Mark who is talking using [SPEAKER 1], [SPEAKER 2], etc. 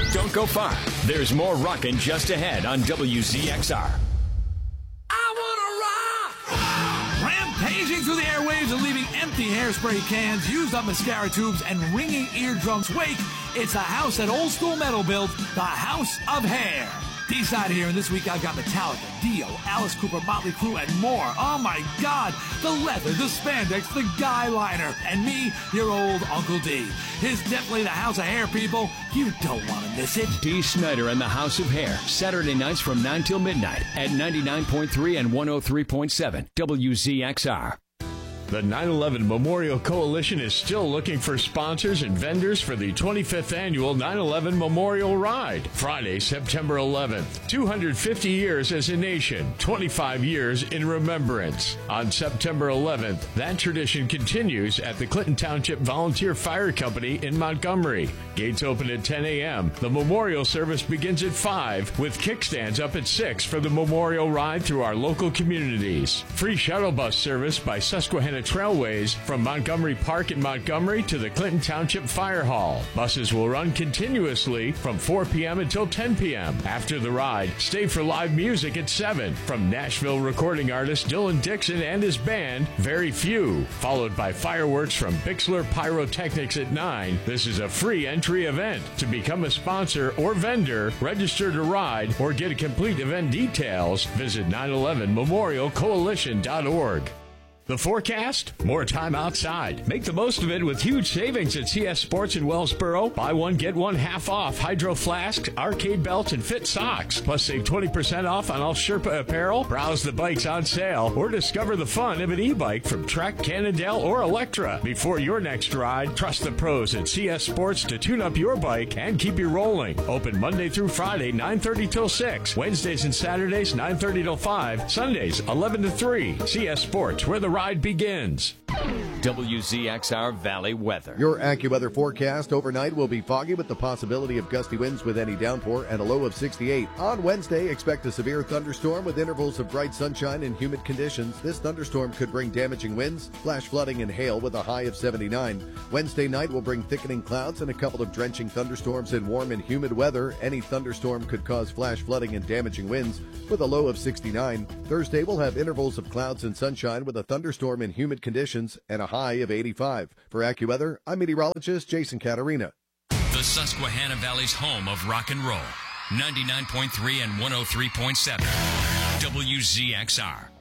[SPEAKER 1] Don't go far. There's more rockin' just ahead on WZXR.
[SPEAKER 2] Rampaging through the airwaves and leaving empty hairspray cans, used up mascara tubes, and ringing eardrums wake, it's a house that Old School Metal built, the House of Hair. D-side here, and this week I've got Metallica, Dio, Alice Cooper, Motley Crue, and more. Oh my God! The leather, the spandex, the guy liner, and me, your old Uncle D. It's definitely the House of Hair, people. You don't want to miss it.
[SPEAKER 1] Dee Snider and the House of Hair, Saturday nights from 9 till midnight at 99.3 and 103.7 WZXR.
[SPEAKER 3] The 9/11 Memorial Coalition is still looking for sponsors and vendors for the 25th annual 9/11 Memorial Ride, Friday, September 11th. 250 years as a nation, 25 years in remembrance. On September 11th, that tradition continues at the Clinton Township Volunteer Fire Company in Montgomery. Gates open at 10 a.m. The memorial service begins at 5, with kickstands up at 6 for the memorial ride through our local communities. Free shuttle bus service by Susquehanna Trailways from Montgomery Park in Montgomery to the Clinton Township Fire Hall. Buses will run continuously from 4 p.m. until 10 p.m. After the ride, stay for live music at 7 from Nashville recording artist Dylan Dixon and his band, Very Few, followed by fireworks from Bixler Pyrotechnics at 9. This is a free entry event. To become a sponsor or vendor, register to ride, or get a complete event details, visit 9/11memorialcoalition.org. The forecast? More time outside. Make the most of it with huge savings at CS Sports in Wellsboro. Buy one, get one half off Hydro Flask, arcade belts, and fit socks. Plus save 20% off on all Sherpa apparel. Browse the bikes on sale or discover the fun of an e-bike from Trek, Cannondale, or Electra. Before your next ride, trust the pros at CS Sports to tune up your bike and keep you rolling. Open Monday through Friday, 9:30 till 6. Wednesdays and Saturdays, 9:30 till 5. Sundays, 11 to 3. CS Sports, where the ride begins.
[SPEAKER 1] WZXR Valley weather.
[SPEAKER 4] Your AccuWeather forecast overnight will be foggy with the possibility of gusty winds with any downpour and a low of 68. On Wednesday, expect a severe thunderstorm with intervals of bright sunshine and humid conditions. This thunderstorm could bring damaging winds, flash flooding, and hail with a high of 79. Wednesday night will bring thickening clouds and a couple of drenching thunderstorms in warm and humid weather. Any thunderstorm could cause flash flooding and damaging winds with a low of 69. Thursday will have intervals of clouds and sunshine with a thunderstorm in humid conditions and a high of 85. For AccuWeather, I'm meteorologist Jason Caterina.
[SPEAKER 5] The Susquehanna Valley's home of rock and roll. 99.3 and 103.7. WZXR.